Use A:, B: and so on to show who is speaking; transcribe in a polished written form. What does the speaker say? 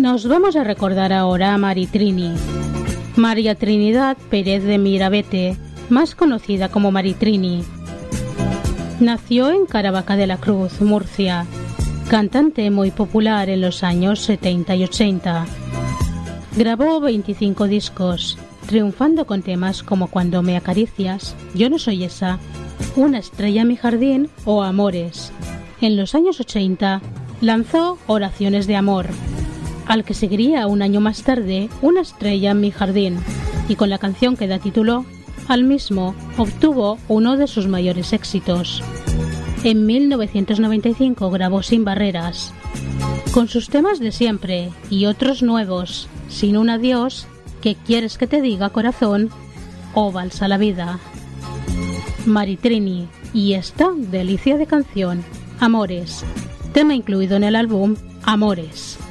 A: Nos vamos a recordar ahora a Mari Trini. María Trinidad Pérez de Mirabete, más conocida como Mari Trini. Nació en Caravaca de la Cruz, Murcia, cantante muy popular en los años 70 y 80. Grabó 25 discos, triunfando con temas como Cuando me acaricias, Yo no soy esa, Una estrella en mi jardín o Amores. En los años 80 lanzó Oraciones de amor, al que seguiría un año más tarde Una estrella en mi jardín, y con la canción que da título al mismo obtuvo uno de sus mayores éxitos. En 1995 grabó Sin barreras, con sus temas de siempre y otros nuevos, Sin un adiós, ¿Qué quieres que te diga, corazón? O Balsa la vida. Mari Trini y esta delicia de canción, Amores, tema incluido en el álbum Amores.